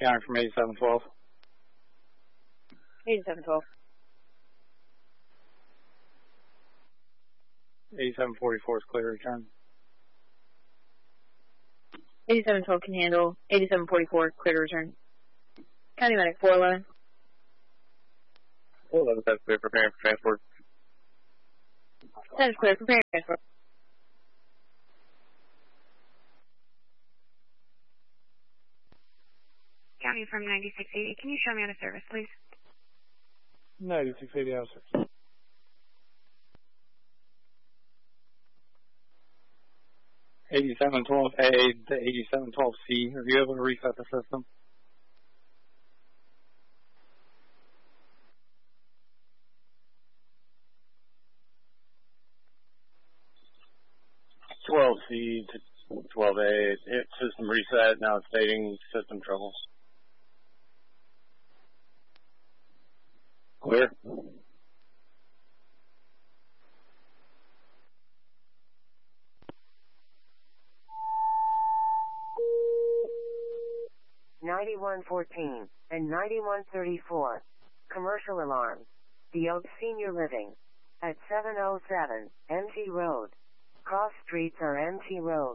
Counter from 8712. 8712. 8744 is clear return. 8712 can handle. 8744, clear to return. County Medic 411. 411, that's clear. Preparing for transport. That is clear. Preparing for transport. County from 9680, can you show me out of service, please? 9680 out of service. (8712A) to (8712C). Are you able to reset the system? (12C) to (12A). Hit system reset. Now it's stating system troubles. Clear. (9114) and 9134. Commercial alarm. The Oak Senior Living. At 707 MT Road. Cross streets are MT Road.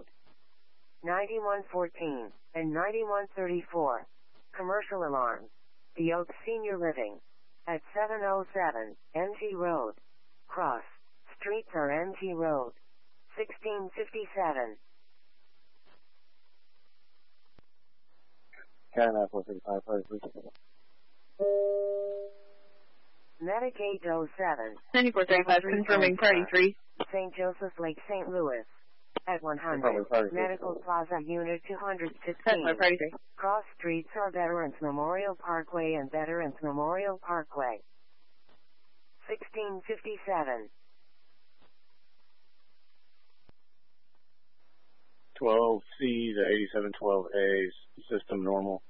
9114 and 9134. Commercial alarm. The Oak Senior Living. At 707 MT Road. Cross streets are MT Road. 1657. Canada 435, please. Medic 807. 9435, confirming party 3. St. Joseph Lake, St. Louis. At 100. Medical Plaza Unit 216. Party 3. Cross streets are Veterans Memorial Parkway and Veterans Memorial Parkway. 1657. 12C to 8712A, system normal.